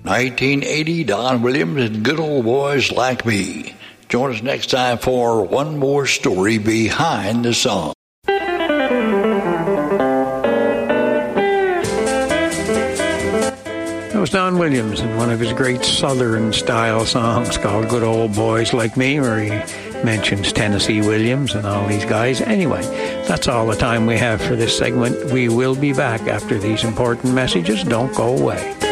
1980, Don Williams and Good Old Boys Like Me. Join us next time for one more story behind the song. That was Don Williams in one of his great Southern-style songs called Good Old Boys Like Me, where he mentions Tennessee Williams and all these guys. Anyway, that's all the time we have for this segment. We will be back after these important messages. Don't go away.